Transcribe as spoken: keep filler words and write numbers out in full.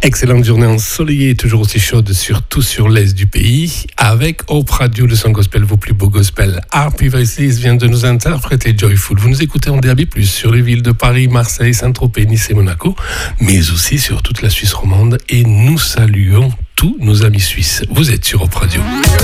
Excellente journée ensoleillée, toujours aussi chaude, surtout sur l'est du pays, avec Hope Radio, le son gospel, vos plus beaux gospels. Harpy Voices vient de nous interpréter Joyful. Vous nous écoutez en D A B plus, sur les villes de Paris, Marseille, Saint-Tropez, Nice et Monaco, mais aussi sur toute la Suisse romande. Et nous saluons tous nos amis suisses. Vous êtes sur Hope Radio.